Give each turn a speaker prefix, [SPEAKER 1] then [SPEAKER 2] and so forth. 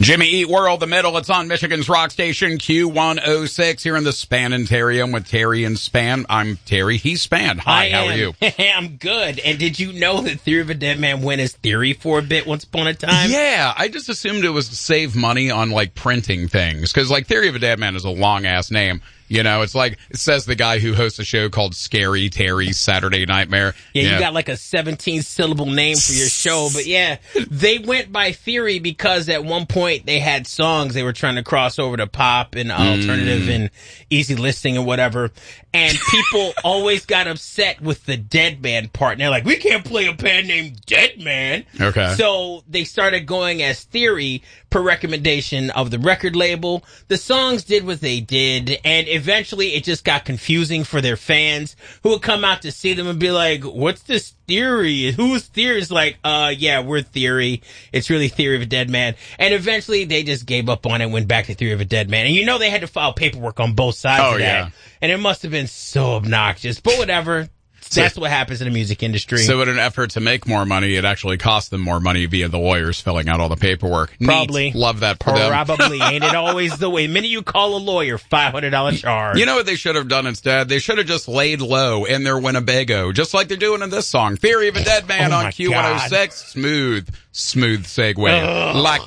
[SPEAKER 1] Jimmy Eat World, the middle. It's on Michigan's rock station, Q106, here in the Spanentarium with Terry and Span. I'm Terry. He's Span. Hi, how are you?
[SPEAKER 2] I'm good. And did you know that Theory of a Dead Man went as Theory for a bit once upon a time?
[SPEAKER 1] Yeah, I just assumed it was to save money on, like, printing things. Because, like, Theory of a Dead Man is a long-ass name. You know, it's like, it says the guy who hosts a show called Scary Terry's Saturday Nightmare.
[SPEAKER 2] Yeah, you got like a 17-syllable name for your show. But yeah, they went by Theory because at one point they had songs they were trying to cross over to pop and alternative and easy listening and whatever. And people always got upset with the Dead Man part. And they're like, we can't play a band named Dead Man.
[SPEAKER 1] Okay.
[SPEAKER 2] So they started going as Theory per recommendation of the record label. The songs did what they did. And eventually it just got confusing for their fans who would come out to see them and be like, what's this Theory? Who's Theory? It's like, yeah, we're Theory. It's really Theory of a Dead Man. And eventually they just gave up on it and went back to Theory of a Dead Man. And you know they had to file paperwork on both sides of that.
[SPEAKER 1] Yeah.
[SPEAKER 2] And it must have been so obnoxious. But whatever. That's what happens in the music industry.
[SPEAKER 1] So in an effort to make more money, it actually cost them more money via the lawyers filling out all the paperwork.
[SPEAKER 2] Probably.
[SPEAKER 1] Neat. Love that for them.
[SPEAKER 2] Probably. Ain't it always the way? The minute you call a lawyer, $500 charge.
[SPEAKER 1] You know what they should have done instead? They should have just laid low in their Winnebago, just like they're doing in this song. Theory of a Dead Man on Q106. God. Smooth segue. Like